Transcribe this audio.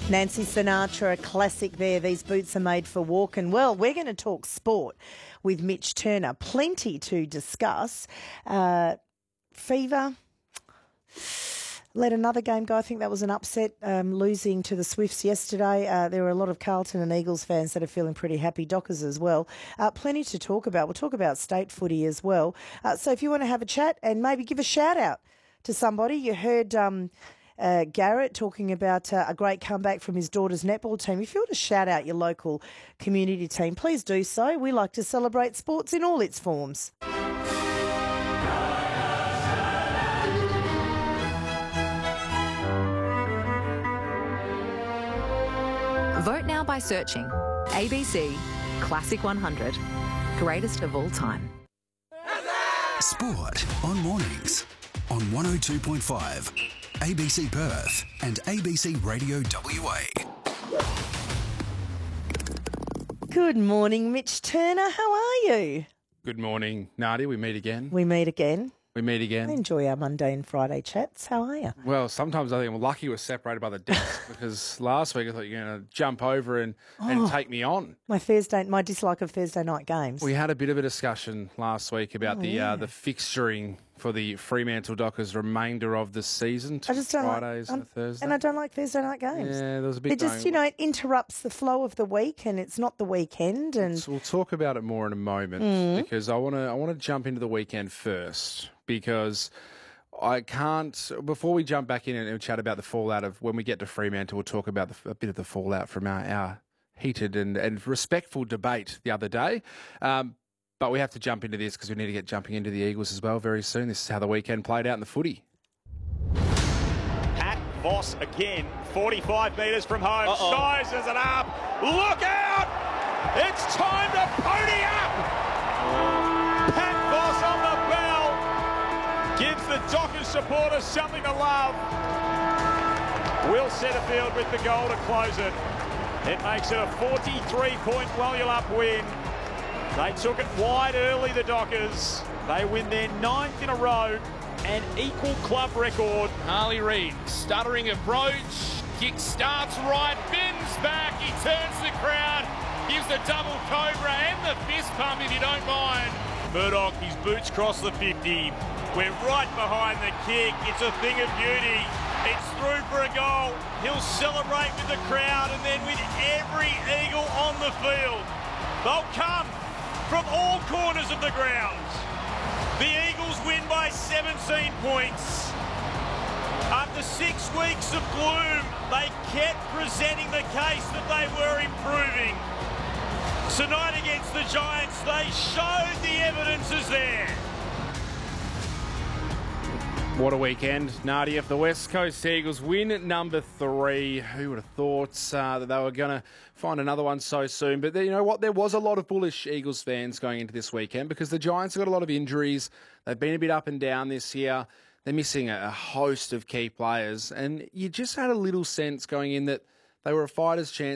Nancy Sinatra, a classic there. These boots are made for walking. Well, we're going to talk sport with Mitch Turner. Plenty to discuss. Fever. Let another game go. I think that was an upset, losing to the Swifts yesterday. There were a lot of Carlton and Eagles fans that are feeling pretty happy. Dockers as well. Plenty to talk about. We'll talk about state footy as well. So if you want to have a chat and maybe give a shout out to somebody, you heard Garrett talking about a great comeback from his daughter's netball team. If you want to shout out your local community team, please do so. We like to celebrate sports in all its forms. Vote now by searching ABC Classic 100, greatest of all time. Sport on mornings on 102.5 ABC Perth and ABC Radio WA. Good morning, Mitch Turner. How are you? Good morning, Nadia. We meet again. We meet again. I I enjoy our Monday and Friday chats. How are you? Well, sometimes I think I'm lucky we're separated by the desk because last week I thought you were going to jump over and take me on. My dislike of Thursday night games. We had a bit of a discussion last week about the fixturing for the Fremantle Dockers remainder of the season. I just don't Fridays like, and Thursdays. and I don't like Thursday night games. Yeah, there was a bit. It just, it interrupts the flow of the week, and it's not the weekend. And So we'll talk about it more in a moment because I want to jump into the weekend first because I can't. Before we jump back in and chat about the fallout of when we get to Fremantle, we'll talk about a bit of the fallout from our heated and respectful debate the other day. But we have to jump into this because we need to get jumping into the Eagles as well very soon. This is how the weekend played out in the footy. Pat Voss again, 45 metres from home, sizes it up, look out! It's time to pony up! Pat Voss on the bell, gives the Dockers supporters something to love. Will Setterfield with the goal to close it. It makes it a 43-point Walyalup win. They took it wide early, the Dockers. They win their 9th in a row and equal club record. Harley Reid, stuttering approach, kick starts right, bends back, he turns the crowd, gives the double cobra and the fist pump if you don't mind. Murdoch, his boots cross the 50. We're right behind the kick. It's a thing of beauty. It's through for a goal. He'll celebrate with the crowd and then with every Eagle on the field. They'll come from all corners of the grounds. The Eagles win by 17 points. After 6 weeks of gloom, they kept presenting the case that they were improving. Tonight against the Giants, they showed the evidence is there. What a weekend, Nadia. If the West Coast Eagles win at number 3, who would have thought that they were going to find another one so soon? But you know what? There was a lot of bullish Eagles fans going into this weekend because the Giants have got a lot of injuries. They've been a bit up and down this year. They're missing a host of key players. And you just had a little sense going in that they were a fighter's chance